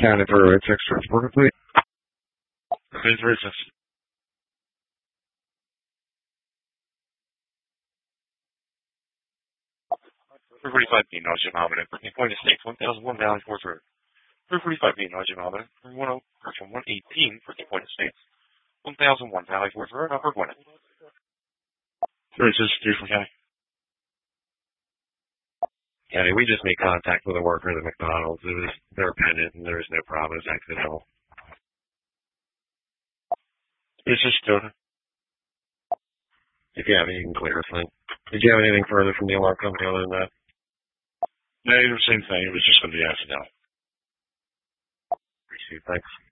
County for 8 transport complete. Please resist. 345B, nausea vomiting. Point of state, 1001 Valley Forge Road. 345B, nausea vomiting. 118, point of state, 1001 Valley Forge Road, Upper Gwinnett. Resist, Houston County. County, we just made contact with a worker at the McDonald's. It was their pendant, and there was no problem. It was accidental. Resist, Dakota. If you have any, you can clear us then. Did you have anything further from the alarm company other than that? No, the same thing. It was just going to be accidental. Appreciate it. Thanks.